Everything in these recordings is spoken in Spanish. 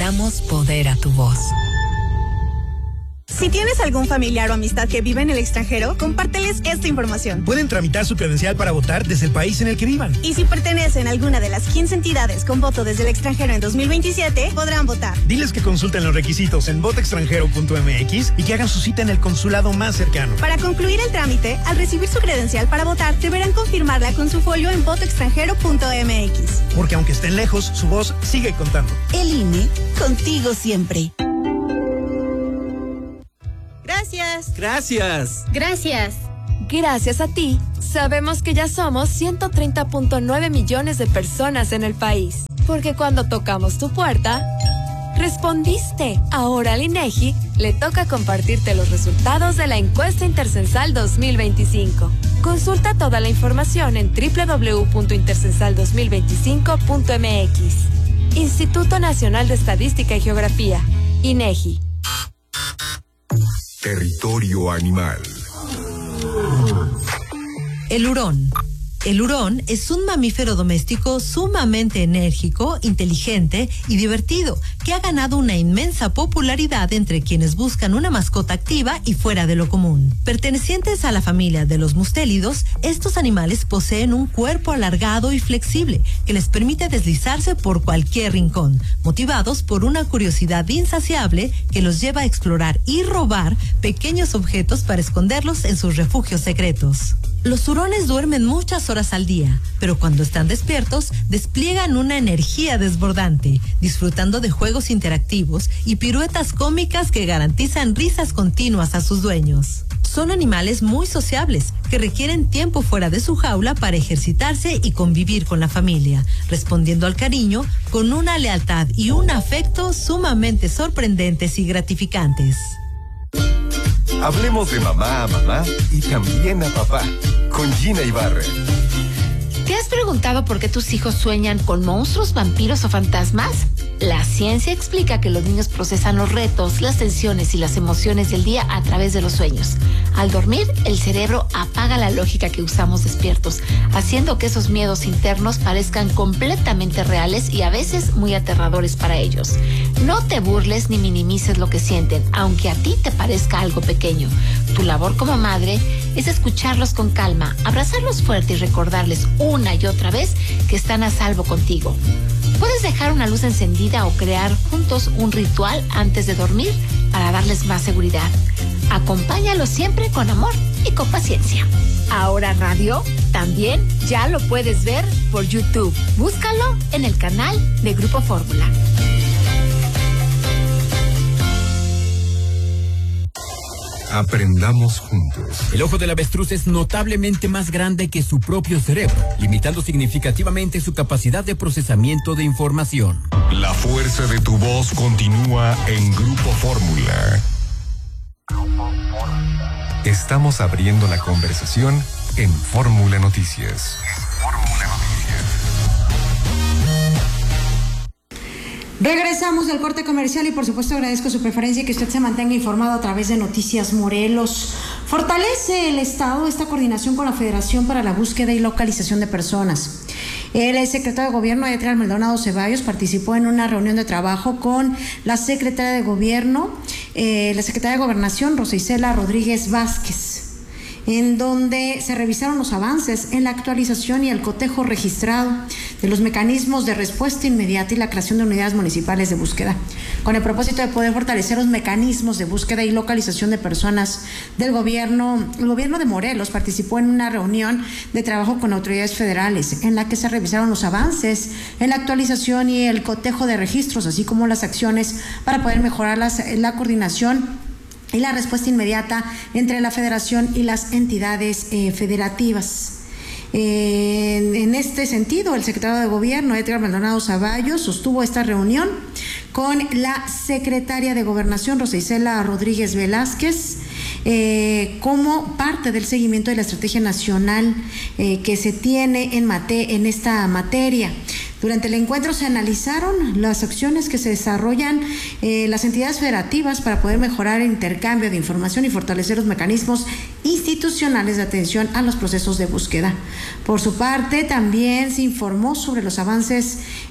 damos poder a tu voz. Si tienes algún familiar o amistad que vive en el extranjero, compárteles esta información. Pueden tramitar su credencial para votar desde el país en el que vivan. Y si pertenecen a alguna de las 15 entidades con voto desde el extranjero en 2027, podrán votar. Diles que consulten los requisitos en votoextranjero.mx y que hagan su cita en el consulado más cercano. Para concluir el trámite, al recibir su credencial para votar, deberán confirmarla con su folio en votoextranjero.mx. Porque aunque estén lejos, su voz sigue contando. El INE, contigo siempre. Gracias. Gracias. Gracias. Gracias a ti, sabemos que ya somos 130.9 millones de personas en el país. Porque cuando tocamos tu puerta, respondiste. Ahora al INEGI le toca compartirte los resultados de la encuesta intercensal 2025. Consulta toda la información en www.intercensal2025.mx. Instituto Nacional de Estadística y Geografía, INEGI. Territorio animal. El hurón. El hurón es un mamífero doméstico sumamente enérgico, inteligente y divertido, que ha ganado una inmensa popularidad entre quienes buscan una mascota activa y fuera de lo común. Pertenecientes a la familia de los mustélidos, estos animales poseen un cuerpo alargado y flexible que les permite deslizarse por cualquier rincón, motivados por una curiosidad insaciable que los lleva a explorar y robar pequeños objetos para esconderlos en sus refugios secretos. Los hurones duermen muchas horas al día, pero cuando están despiertos, despliegan una energía desbordante, disfrutando de juegos interactivos y piruetas cómicas que garantizan risas continuas a sus dueños. Son animales muy sociables, que requieren tiempo fuera de su jaula para ejercitarse y convivir con la familia, respondiendo al cariño con una lealtad y un afecto sumamente sorprendentes y gratificantes. Hablemos de mamá a mamá y también a papá, con Gina Ibarra. ¿Te has preguntado por qué tus hijos sueñan con monstruos, vampiros o fantasmas? La ciencia explica que los niños procesan los retos, las tensiones y las emociones del día a través de los sueños. Al dormir, el cerebro apaga la lógica que usamos despiertos, haciendo que esos miedos internos parezcan completamente reales y a veces muy aterradores para ellos. No te burles ni minimices lo que sienten, aunque a ti te parezca algo pequeño. Tu labor como madre es escucharlos con calma, abrazarlos fuerte y recordarles una y otra vez que están a salvo contigo. Puedes dejar una luz encendida o crear juntos un ritual antes de dormir para darles más seguridad. Acompáñalos siempre con amor y con paciencia. Ahora Radio también ya lo puedes ver por YouTube. Búscalo en el canal de Grupo Fórmula. Aprendamos juntos. El ojo del avestruz es notablemente más grande que su propio cerebro, limitando significativamente su capacidad de procesamiento de información. La fuerza de tu voz continúa en Grupo Fórmula. Estamos abriendo la conversación en Fórmula Noticias. Regresamos del corte comercial y por supuesto agradezco su preferencia y que usted se mantenga informado a través de Noticias Morelos. Fortalece el Estado esta coordinación con la Federación para la Búsqueda y Localización de Personas. El secretario de Gobierno, Edgar Maldonado Ceballos, participó en una reunión de trabajo con la secretaria de Gobierno, la secretaria de Gobernación, Rosa Isela Rodríguez Vázquez, en donde se revisaron los avances en la actualización y el cotejo registrado de los mecanismos de respuesta inmediata y la creación de unidades municipales de búsqueda, con el propósito de poder fortalecer los mecanismos de búsqueda y localización de personas del gobierno. El gobierno de Morelos participó en una reunión de trabajo con autoridades federales en la que se revisaron los avances en la actualización y el cotejo de registros, así como las acciones para poder mejorar la coordinación y la respuesta inmediata entre la Federación y las entidades federativas. En este sentido, el secretario de Gobierno, Edgar Maldonado Ceballos, sostuvo esta reunión con la secretaria de Gobernación, Rosa Isela Rodríguez Velázquez, como parte del seguimiento de la estrategia nacional que se tiene en esta materia. Durante el encuentro se analizaron las acciones que se desarrollan las entidades federativas para poder mejorar el intercambio de información y fortalecer los mecanismos institucionales de atención a los procesos de búsqueda. Por su parte, también se informó sobre los avances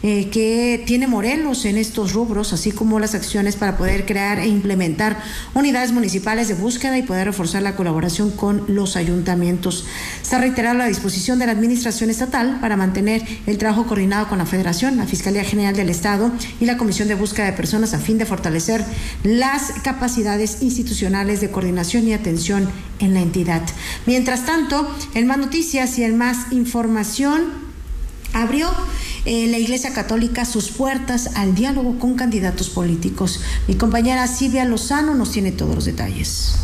que tiene Morelos en estos rubros, así como las acciones para poder crear e implementar unidades municipales de búsqueda y poder reforzar la colaboración con los ayuntamientos. Se ha reiterado la disposición de la Administración Estatal para mantener el trabajo coordinado con la Federación, la Fiscalía General del Estado y la Comisión de Búsqueda de Personas a fin de fortalecer las capacidades institucionales de coordinación y atención en la entidad. Mientras tanto, en más noticias y en más información, abrió la Iglesia Católica sus puertas al diálogo con candidatos políticos. Mi compañera Silvia Lozano nos tiene todos los detalles.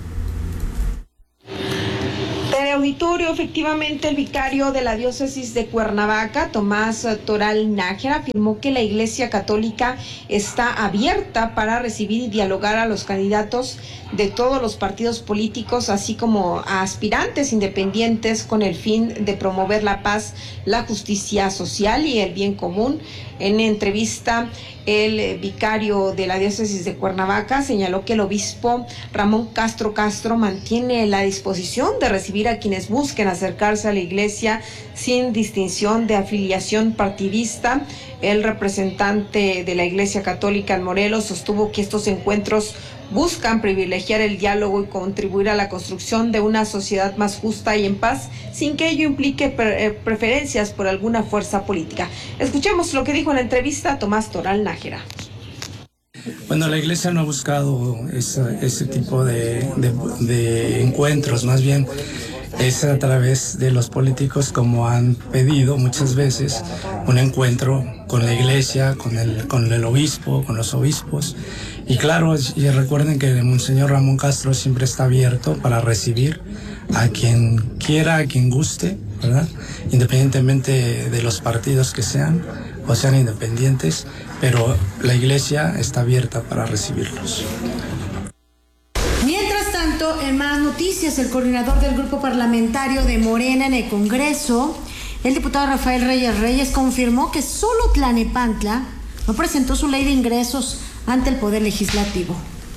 Auditorio, efectivamente, el vicario de la diócesis de Cuernavaca, Tomás Toral Nájera, afirmó que la Iglesia Católica está abierta para recibir y dialogar a los candidatos de todos los partidos políticos, así como a aspirantes independientes, con el fin de promover la paz, la justicia social y el bien común. En entrevista, el vicario de la diócesis de Cuernavaca señaló que el obispo Ramón Castro mantiene la disposición de recibir a quienes busquen acercarse a la iglesia sin distinción de afiliación partidista. El representante de la Iglesia Católica en Morelos sostuvo que estos encuentros buscan privilegiar el diálogo y contribuir a la construcción de una sociedad más justa y en paz, sin que ello implique preferencias por alguna fuerza política. Escuchemos lo que dijo en la entrevista Tomás Toral Nájera. Bueno, la Iglesia no ha buscado ese tipo de encuentros, más bien es a través de los políticos, como han pedido muchas veces, un encuentro con la Iglesia, con el obispo, con los obispos. Y claro, y recuerden que el Monseñor Ramón Castro siempre está abierto para recibir a quien quiera, a quien guste, ¿verdad? Independientemente de los partidos que sean, o sean independientes, pero la Iglesia está abierta para recibirlos. Mientras tanto, en más noticias, el coordinador del grupo parlamentario de Morena en el Congreso, el diputado Rafael Reyes, confirmó que solo Tlalnepantla no presentó su ley de ingresos ante el Poder Legislativo.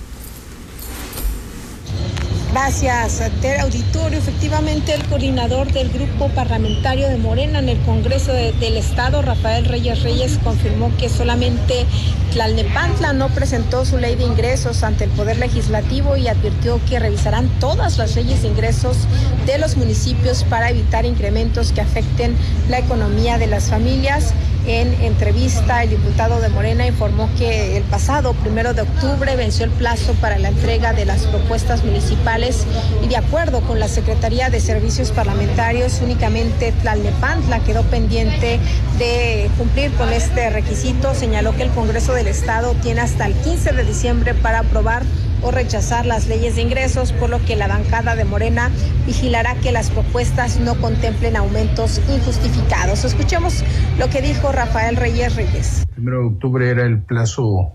Gracias, auditorio. Efectivamente, el coordinador del grupo parlamentario de Morena en el Congreso del Estado, Rafael Reyes, confirmó que solamente Tlalnepantla no presentó su ley de ingresos ante el Poder Legislativo y advirtió que revisarán todas las leyes de ingresos de los municipios para evitar incrementos que afecten la economía de las familias. En entrevista, el diputado de Morena informó que el pasado 1 de octubre venció el plazo para la entrega de las propuestas municipales y, de acuerdo con la Secretaría de Servicios Parlamentarios, únicamente Tlalnepantla quedó pendiente de cumplir con este requisito. Señaló que el Congreso del Estado tiene hasta el 15 de diciembre para aprobar o rechazar las leyes de ingresos, por lo que la bancada de Morena vigilará que las propuestas no contemplen aumentos injustificados. Escuchemos lo que dijo Rafael Reyes. 1 de octubre era el plazo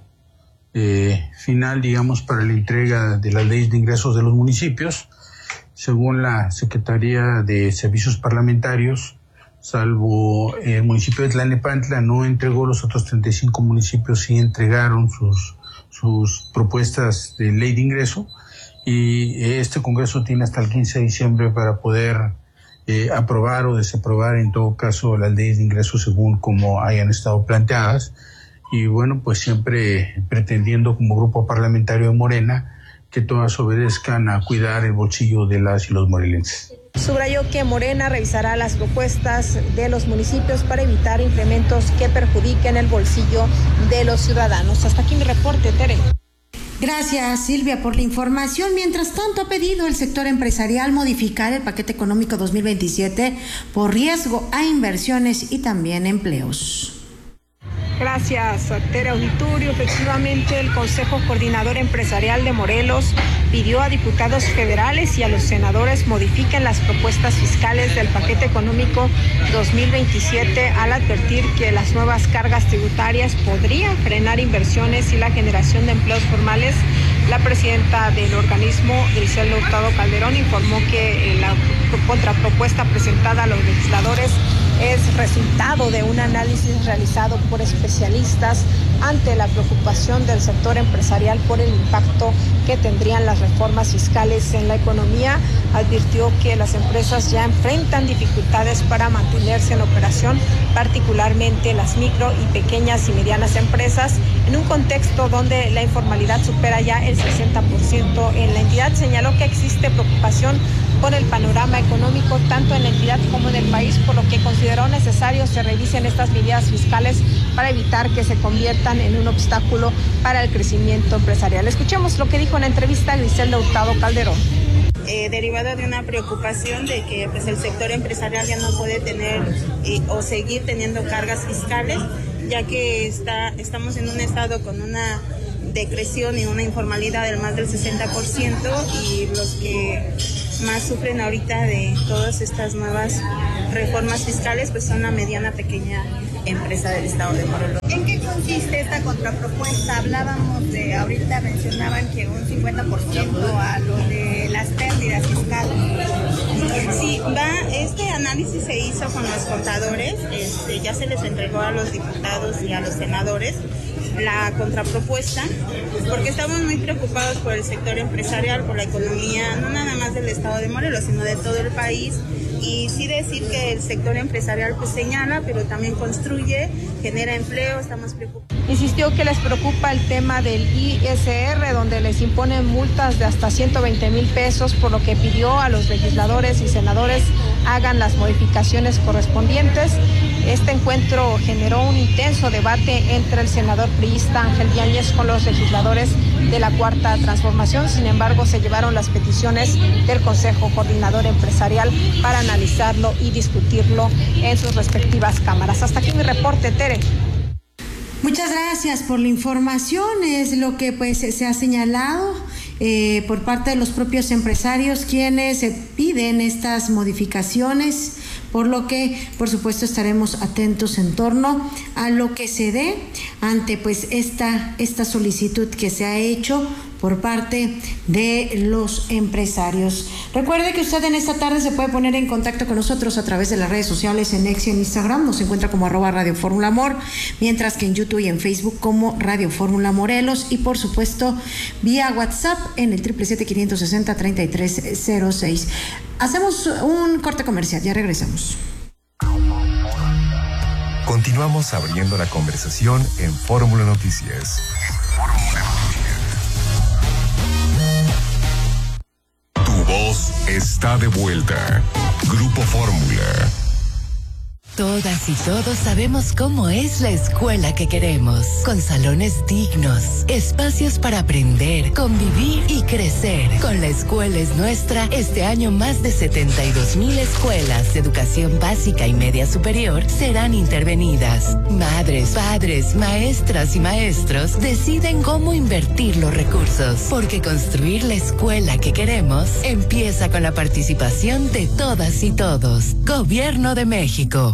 final, digamos, para la entrega de las leyes de ingresos de los municipios. Según la Secretaría de Servicios Parlamentarios, salvo el municipio de Tlalnepantla no entregó, los otros 35 municipios sí entregaron sus propuestas de ley de ingreso, y este Congreso tiene hasta el 15 de diciembre para poder aprobar o desaprobar, en todo caso, las leyes de ingreso según como hayan estado planteadas. Y bueno, pues siempre pretendiendo como grupo parlamentario de Morena que todas obedezcan a cuidar el bolsillo de las y los morelenses. Subrayó que Morena revisará las propuestas de los municipios para evitar incrementos que perjudiquen el bolsillo de los ciudadanos. Hasta aquí mi reporte, Tere. Gracias, Silvia, por la información. Mientras tanto, ha pedido el sector empresarial modificar el paquete económico 2027 por riesgo a inversiones y también empleos. Gracias, Tere Auditorio. Efectivamente, el Consejo Coordinador Empresarial de Morelos pidió a diputados federales y a los senadores modifiquen las propuestas fiscales del paquete económico 2027 al advertir que las nuevas cargas tributarias podrían frenar inversiones y la generación de empleos formales. La presidenta del organismo, Griselda Hurtado Calderón, informó que la contrapropuesta presentada a los legisladores es resultado de un análisis realizado por especialistas ante la preocupación del sector empresarial por el impacto que tendrían las reformas fiscales en la economía. Advirtió que las empresas ya enfrentan dificultades para mantenerse en operación, particularmente las micro y pequeñas y medianas empresas, en un contexto donde la informalidad supera ya el 60% en la entidad. Señaló que existe preocupación por el panorama económico tanto en la entidad como en el país, por lo que consideró necesario se revisen estas medidas fiscales para evitar que se conviertan en un obstáculo para el crecimiento empresarial. Escuchemos lo que dijo en la entrevista Griselda Hurtado Calderón. Derivado de una preocupación de que pues, el sector empresarial ya no puede tener o seguir teniendo cargas fiscales, ya que estamos en un estado con una decreción y una informalidad del más del 60%, y los que más sufren ahorita de todas estas nuevas reformas fiscales pues son la mediana pequeña empresa del estado de Morelos. ¿En qué consiste esta contrapropuesta? Hablábamos de, ahorita mencionaban que un 50% a lo de las pérdidas fiscales. Sí, este análisis se hizo con los contadores, ya se les entregó a los diputados y a los senadores la contrapropuesta, porque estamos muy preocupados por el sector empresarial, por la economía, no nada más del estado de Morelos, sino de todo el país. Y sí decir que el sector empresarial pues señala, pero también construye, genera empleo, estamos preocupados. Insistió que les preocupa el tema del ISR, donde les imponen multas de hasta 120,000 pesos, por lo que pidió a los legisladores y senadores hagan las modificaciones correspondientes. Este encuentro generó un intenso debate entre el senador priista Ángel Yáñez con los legisladores de la Cuarta Transformación. Sin embargo, se llevaron las peticiones del Consejo Coordinador Empresarial para analizarlo y discutirlo en sus respectivas cámaras. Hasta aquí mi reporte, Tere. Muchas gracias por la información. Es lo que pues se ha señalado por parte de los propios empresarios, quienes piden estas modificaciones, por lo que por supuesto estaremos atentos en torno a lo que se dé ante pues esta solicitud que se ha hecho por parte de los empresarios. Recuerde que usted en esta tarde se puede poner en contacto con nosotros a través de las redes sociales, en X y en Instagram, nos encuentra como @Radio Fórmula Amor, mientras que en YouTube y en Facebook como Radio Fórmula Morelos, y por supuesto vía WhatsApp en el 777-560-3306. Hacemos un corte comercial, ya regresamos. Continuamos abriendo la conversación en Fórmula Noticias. Tu voz está de vuelta. Grupo Fórmula. Todas y todos sabemos cómo es la escuela que queremos, con salones dignos, espacios para aprender, convivir y crecer. Con La Escuela es Nuestra, este año más de 72,000 escuelas de educación básica y media superior serán intervenidas. Madres, padres, maestras y maestros deciden cómo invertir los recursos, porque construir la escuela que queremos empieza con la participación de todas y todos. Gobierno de México.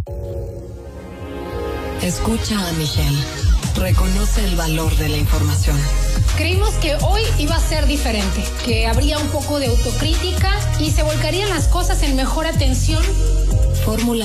Escucha a Miguel. Reconoce el valor de la información. Creímos que hoy iba a ser diferente, que habría un poco de autocrítica y se volcarían las cosas en mejor atención. Fórmula